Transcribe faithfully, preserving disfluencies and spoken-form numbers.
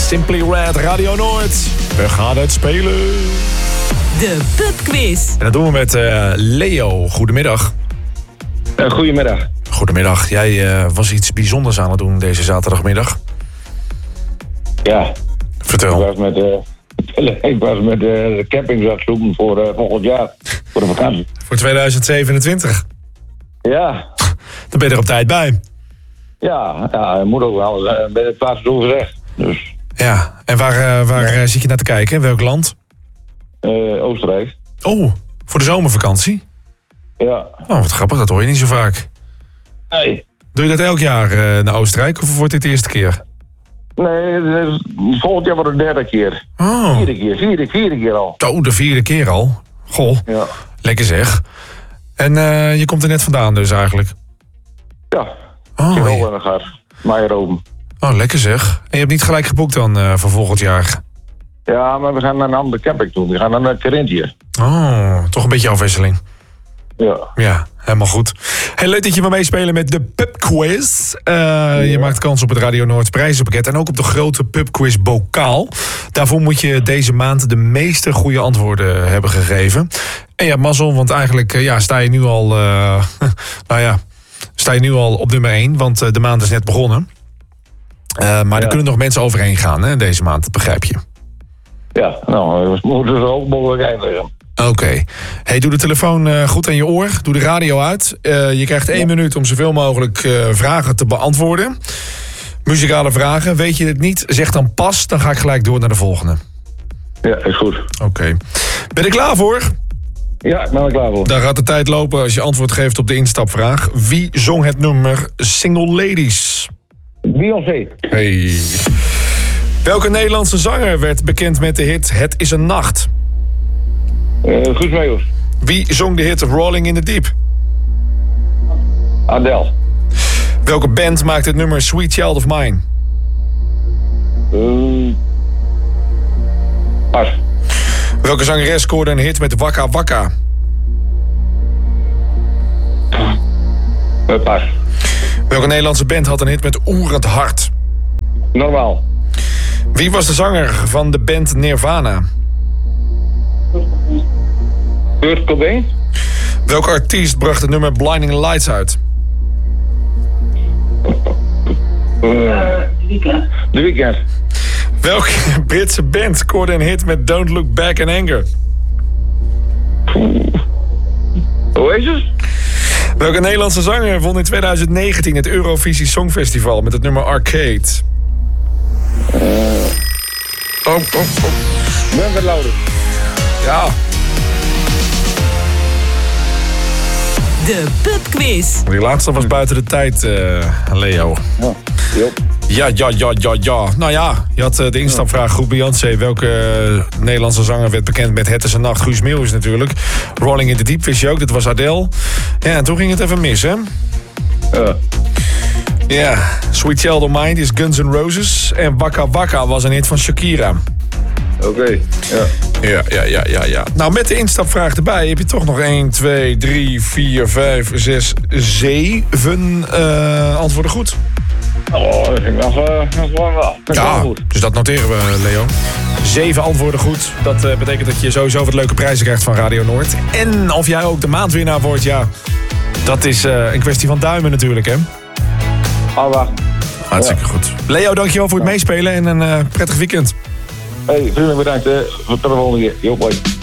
Simply Red, Radio Noord. We gaan het spelen. De pubquiz. En dat doen we met uh, Leo. Goedemiddag. Uh, goedemiddag. Goedemiddag. Jij uh, was iets bijzonders aan het doen deze zaterdagmiddag. Ja. Vertel. Ik was met, uh, ik was met uh, de campings aan het zoeken voor uh, volgend jaar. Voor de vakantie. Voor tweeduizend zevenentwintig. Ja. Dan ben je er op tijd bij. Ja, ja, moet ook wel. Uh, ben het plaats zo gezegd. Dus. Ja. En waar, uh, waar uh, zit je naar te kijken? In welk land? Uh, Oostenrijk. Oh, voor de zomervakantie? Ja. Oh, wat grappig. Dat hoor je niet zo vaak. Nee. Doe je dat elk jaar uh, naar Oostenrijk of wordt dit de eerste keer? Nee, volgend jaar wordt het de derde keer. Oh. Vierde keer, vierde, vierde keer al. Oh, de vierde keer al. Goh, ja. Lekker zeg. En uh, je komt er net vandaan dus eigenlijk? Ja, oh, ik ben al in de gaar. Maar open. Oh, lekker zeg. En je hebt niet gelijk geboekt dan uh, voor volgend jaar? Ja, maar we gaan naar een andere camping toe. We gaan naar Carinthië. Oh, toch een beetje afwisseling. Ja. Ja, helemaal goed. Heel leuk dat je maar meespelen met de pubquiz. Uh, ja. Je maakt kans op het Radio Noord prijzenpakket en ook op de grote pubquiz bokaal. Daarvoor moet je deze maand de meeste goede antwoorden hebben gegeven. En ja, mazzel, want eigenlijk ja, sta je nu al, uh, nou ja, sta je nu al op nummer één, want uh, de maand is net begonnen. Uh, maar ja. Er kunnen nog mensen overheen gaan, hè, deze maand, dat begrijp je. Ja, nou, we moeten er ook mogelijk eindigen. Oké. Okay. Hey, doe de telefoon uh, goed aan je oor. Doe de radio uit. Uh, je krijgt één ja. minuut om zoveel mogelijk uh, vragen te beantwoorden. Muzikale vragen. Weet je het niet, zeg dan pas. Dan ga ik gelijk door naar de volgende. Ja, is goed. Oké. Okay. Ben je er klaar voor? Ja, ik ben er klaar voor. Dan gaat de tijd lopen als je antwoord geeft op de instapvraag. Wie zong het nummer Single Ladies? Beyoncé. Hey. Welke Nederlandse zanger werd bekend met de hit Het is een nacht? Uh, Guus Meeuwis. Wie zong de hit Rolling in the Deep? Adele. Welke band maakt het nummer Sweet Child of Mine? Uh, pas. Welke zangeres scoorde een hit met Wakka Wakka? Uh, pas. Welke Nederlandse band had een hit met Oerend Hart? Normaal. Wie was de zanger van de band Nirvana? Kurt Cobain. Welke artiest bracht het nummer Blinding Lights uit? Uh, de Weeknd. De Weeknd. Welke Britse band scoorde een hit met Don't Look Back in Anger? Oasis. Welke Nederlandse zanger won in tweeduizend negentien het Eurovisie Songfestival met het nummer Arcade? Uh, oh, oh, oh. Munter Louder. Ja. De pubquiz. Die laatste was buiten de tijd, uh, Leo. Ja, ja, ja, ja, ja, ja. Nou ja, je had uh, de instapvraag goed Beyoncé. Welke uh, Nederlandse zanger werd bekend met Het is een nacht? Guus Meeuwis natuurlijk. Rolling in the Deep wist je ook, dat was Adele. Ja, en toen ging het even mis, hè? Ja. Ja, Sweet Child of Mine is Guns N' Roses. En Wakka Wakka was een hit van Shakira. Oké, okay, ja. Ja, ja, ja, ja, ja. Nou, met de instapvraag erbij heb je toch nog één, twee, drie, vier, vijf, zes, zeven uh, antwoorden goed. Oh, dat vind ik nog, uh, nog wel. Dat ja, wel goed. Dus dat noteren we, Leo. Zeven antwoorden goed. Dat uh, betekent dat je sowieso wat leuke prijzen krijgt van Radio Noord. En of jij ook de maandwinnaar wordt, ja, dat is uh, een kwestie van duimen natuurlijk, hè? Ah, wacht. Hartstikke ja. goed. Leo, dankjewel voor het meespelen en een uh, prettig weekend. Hey, vriendelijk bedankt. Hè. Tot de volgende keer. Jo, bye.